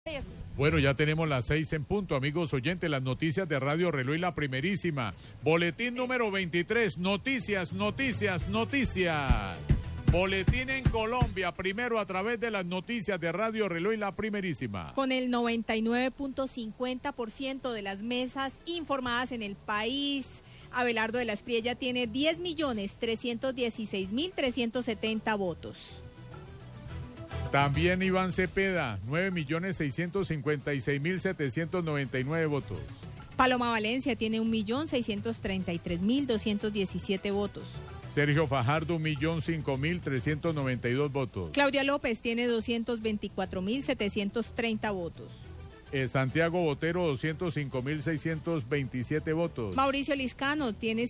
Bueno, ya tenemos las 6 en punto, amigos oyentes, las noticias de Radio Reloj y la primerísima. Boletín número 23, noticias. Boletín en Colombia, primero a través de las noticias de Radio Reloj y la primerísima. Con el 99.50% de las mesas informadas en el país, Abelardo de la Espriella tiene 10.316.370 votos. También Iván Cepeda, 9.656.799 votos. Paloma Valencia tiene 1.633.217 votos. Sergio Fajardo, 1.005.392 votos. Claudia López tiene 224.730 votos. Santiago Botero, 205.627 votos. Mauricio Liscano tiene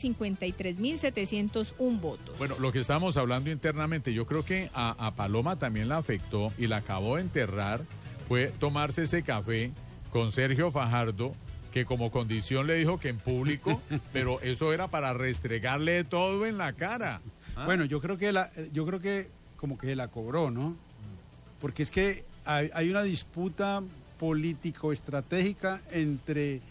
53.701 votos. Bueno, lo que estábamos hablando internamente, yo creo que a Paloma también la afectó y la acabó de enterrar, fue tomarse ese café con Sergio Fajardo, que como condición le dijo que en público, pero eso era para restregarle todo en la cara. Bueno, yo creo que como que la cobró, ¿no? Porque es que hay una disputa político-estratégica entre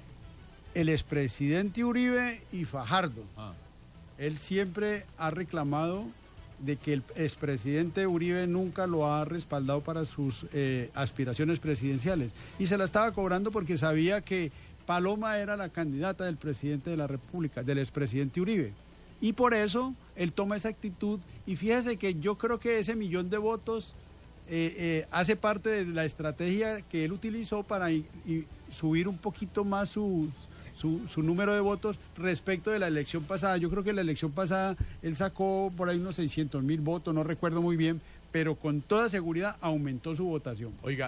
el expresidente Uribe y Fajardo. Él siempre ha reclamado de que el expresidente Uribe nunca lo ha respaldado para sus aspiraciones presidenciales. Y se la estaba cobrando porque sabía que Paloma era la candidata del presidente de la República, del expresidente Uribe. Y por eso él toma esa actitud. Y fíjese que yo creo que ese 1.000.000 de votos hace parte de la estrategia que él utilizó para subir un poquito más su número de votos respecto de la elección pasada. Yo creo que la elección pasada él sacó por ahí unos 600.000 votos, no recuerdo muy bien, pero con toda seguridad aumentó su votación. Oiga,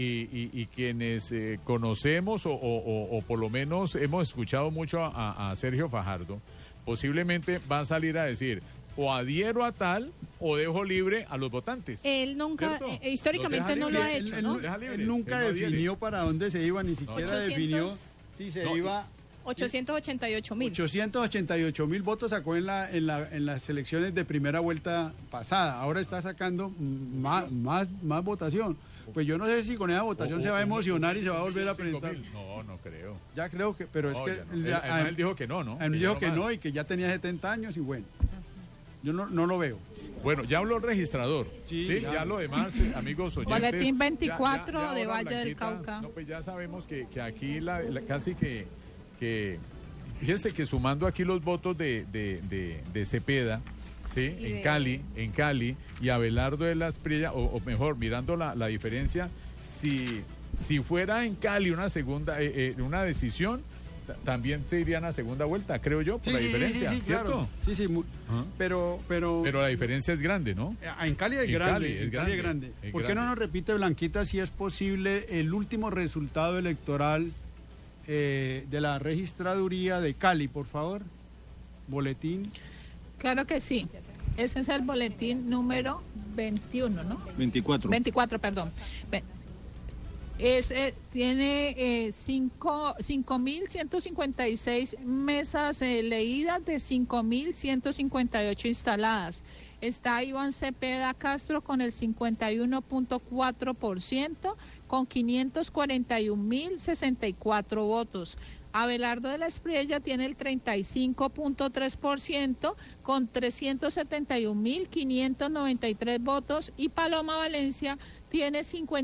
y quienes conocemos o por lo menos hemos escuchado mucho a Sergio Fajardo, posiblemente va a salir a decir: o adhiero a tal o dejo libre a los votantes. Él nunca, históricamente no lo ha hecho, ¿no? Él nunca definió para dónde se iba, ni siquiera definió si se iba... 888.000. 888.000 votos sacó en las elecciones de primera vuelta pasada. Ahora está sacando más votación. Pues yo no sé si con esa votación se va a emocionar y se va a volver a presentar. No creo. Ya creo que, pero no, es que... Él dijo que no. Él dijo que no y que ya tenía 70 años y bueno. Yo no lo veo. Bueno, ya habló el registrador. Sí, ya lo demás, amigos oyentes. Boletín 24 ya de Valle Blanquita, del Cauca. No, pues ya sabemos que aquí casi que fíjense que sumando aquí los votos de Cepeda, ¿sí? En Cali, y Abelardo de la Espriella, o mejor, mirando la diferencia, si fuera en Cali una decisión, también se irían a segunda vuelta, creo yo, por la diferencia, sí, ¿cierto? Claro. Sí, pero la diferencia es grande, ¿no? En Cali es grande. ¿Por qué no nos repite, Blanquita, si es posible el último resultado electoral de la registraduría de Cali, por favor? Boletín. Claro que sí. Ese es el boletín número 21, ¿no? 24, perdón. Tiene 5.156 mesas leídas de 5.158 instaladas. Está Iván Cepeda Castro con el 51.4%, con 541.064 votos. Abelardo de la Espriella tiene el 35.3%, con 371.593 votos, y Paloma Valencia tiene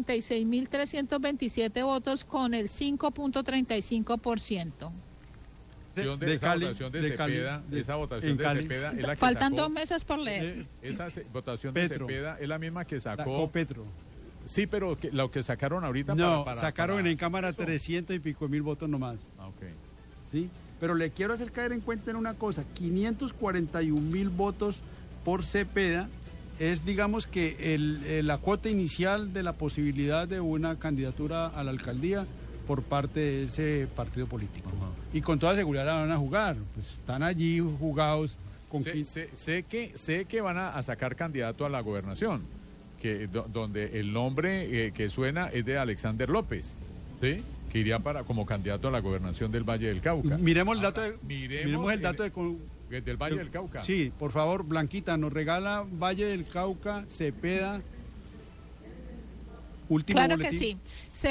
56.327 votos con el 5.35%. Esa votación de Cepeda es la que faltan sacó, 2 meses por leer. Esa votación de Cepeda es la misma que sacó Petro. Sí, pero lo que sacaron ahorita sacaron en Cámara 300 y pico mil votos nomás. Okay. Sí, pero le quiero hacer caer en cuenta en una cosa: 541.000 votos por Cepeda es, digamos, que la cuota inicial de la posibilidad de una candidatura a la alcaldía por parte de ese partido político. Y con toda seguridad la van a jugar, pues están allí jugados con... Sé que van a sacar candidato a la gobernación, donde el nombre que suena es de Alexander López, ¿sí? Que iría como candidato a la gobernación del Valle del Cauca. Miremos el dato del Valle del Cauca. Sí, por favor, Blanquita, nos regala Valle del Cauca, Cepeda, último claro boletín. que sí.